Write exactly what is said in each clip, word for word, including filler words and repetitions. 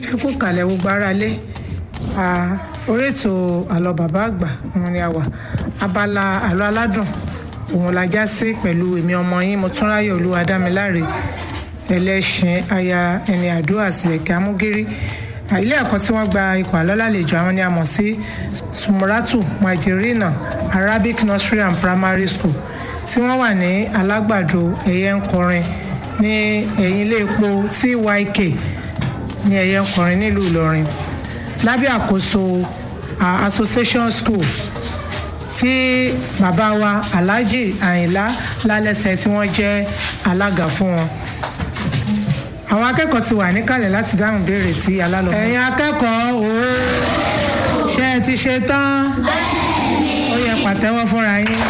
ẹ kú kalẹ̀ gbogbo ara lé orí ètò àlọ́ bàbá àgbà òun ni a wà abala àlọ́ aládùn òun la já sí pẹ̀lú èmi ọmọ yín Mọ́túnráyọ̀ Olúwadámiláre ẹlẹ́ṣin aya ẹni àdúrà sílẹ̀kẹ́ amúgírí ilé ẹ̀kọ́ tí wọ́n gba ikọ̀ àlọ́ lálejò àwọn ni a mọ̀ sí Sumuratu Majirina Arabic Nursery and Primary School tí wọ́n wà ní Alágbàdo ẹ̀yẹ ńkọrin ní ẹ̀yìn ilé epo T Y K ní ẹ̀yẹ ńkọrin nílùú Ìlọrin lábẹ́ àkóso uh, Association Schools tí bàbá wa Alhaji Àyìnlá Lálẹ́sẹ̀ tí wọ́n jẹ́ alága fún wọn. Àwọn akẹ́kọ̀ọ́ ti wà níkàlẹ̀ láti dáhùn béèrè sí alálọ́. Ẹ̀yin akẹ́kọ̀ọ́ òó ṣé ẹ ti ṣe tán? Ó yẹ pàtẹ́wọ́ fúnra yín.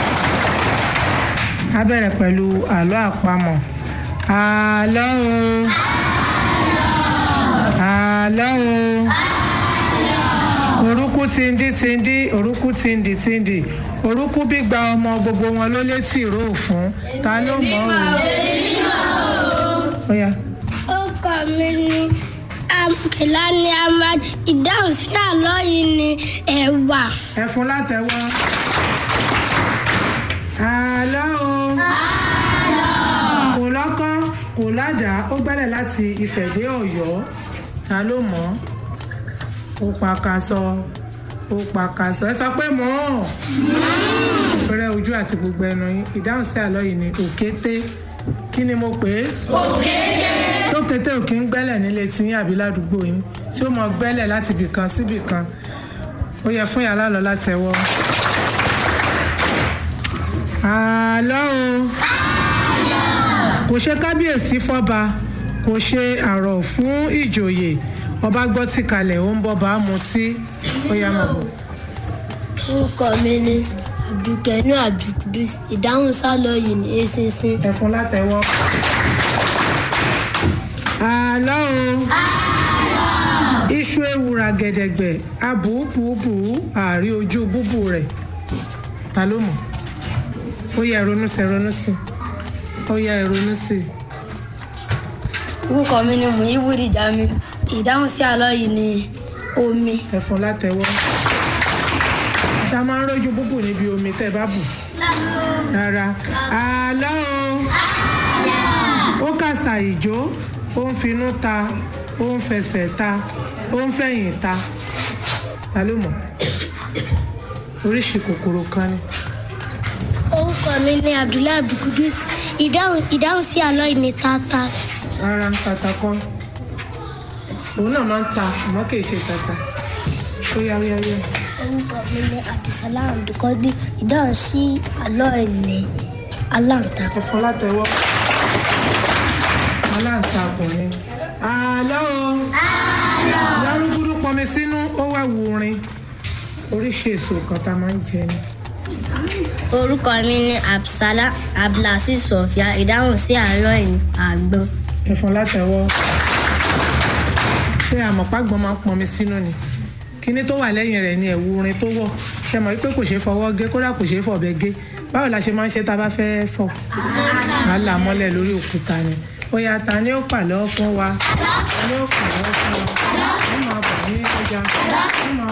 A bẹ̀rẹ̀ pẹ̀lú àlọ́ àpamọ̀. Àlọ́ o. Àlọ́ o. Orúkú tindi tindi, orúkú tindi tindi, orúkú bí gba ọmọ gbogbo wọn ló létí ìró òfún. Ta ló mọ̀ o? Ó yá. Ó kọ́ mi ní Kèlání Ahmad, ìdáhùn sí àlọ́ yìí ni ẹ̀wà. Ẹ fún látẹ̀wọ́. Àlọ́ o. Kò lọ́kọ́, kò ládàá, ó gbẹ́lẹ̀ láti Ifẹ̀ dé Ọ̀yọ́. Ta ló mọ̀? Ó pakasọ, ó pakasọ. Ẹ sọ pé mọ̀ ọ́. Fẹ́rẹ́ ojú àti gbogbo ẹnu yín. Ìdáhùn sí àlọ́ yìí ni òkété. Kí ni mo pè é? Òkété. Tókété ò kí ń gbẹ́lẹ̀ nílé tí yín àbí ládùúgbò yín tí ó mọ gbẹ́lẹ̀ láti ibì kan síbì kan. Ó yẹ fún yàrá lọ láti ẹwọ́. Àlọ́ o. Kò ṣe kábíyèsí fọ́ba, kò ṣe àrọ̀ fún ìjòyè. Ọba gbọ́ tí kalẹ̀ ó ń bọ́ bá mutí. Ó yá mọ̀ bọ̀. Orúkọ mi ni Abdulkenu Abdulkudus, ìdáhùn sálọ yìí ní eṣinṣin. Ẹ fún látẹ̀wọ́. Àlọ́ o. Iṣu ewùrà gẹ̀dẹ̀gbẹ̀ abùbùbù àárí ojú búbù rẹ̀. Ta ló mọ̀? Ó yá ronú sí ronú sí. Ó yá ronú sí. Orúkọ mi ni Muyibudu Jami, ìdáhùn sí àlọ́ yìí ni omi. Ẹ fún látẹ̀wọ́. Ṣá máa ń rójú búbù níbi omi tẹ́ bá bù? Rárá. Àlọ́ o. Ó kàsà ìjó, ó ń finú ta, ó ń fẹsẹ̀ ta, ó ń fẹ̀yìn ta. Ta ló mọ̀? Oríṣi kòkòrò kan ni. Orúkọ mi ni Abdullahi Abdulkudus, ìdáhùn ìdáhùn sí àlọ́ yìí ni tata. Rárá, tata kọ́. Òun náà máa ń ta àmọ́ kì í ṣe tata. Ó yá ó yá ó yá. Orúkọ mi ni Abdulsalam Abdulkadi, ìdáhùn sí àlọ́ yìí ni aláǹtakùn. Ẹ fún látẹ̀wọ́. Aláǹtakùn ni. Àlọ́ o. Àlọ́. Lárúgbúdú pọnmi sínú ó wá wù rin. Oríṣi èso kan tá a máa ń jẹ ni. Orúkọ mi ni Absala Abdulaziz Sofia, ìdáhùn sí àlọ́ yìí àgbọn. Ẹ fún látẹ̀wọ́. Ṣé àmọ̀págbọ́n máa ń pọnmi sínú ni? Kíní tó wà lẹ́yìn rẹ̀ ni ẹ̀wù orin tó wọ̀. Ṣé mọ̀ wípé kò ṣeé fọwọ́ gé, kódà kò ṣeé fọ̀bẹ gé. Báwo la ṣe máa ń ṣe tá a bá fẹ́ fọ̀? Á là mọ́lẹ̀ lórí òkúta ni. Ó yá, ta ni ó pàlọ́ fún wa? Ta ni ó pàlọ́ fún wa? Ó máa bọ̀ ní ọjà. Ó máa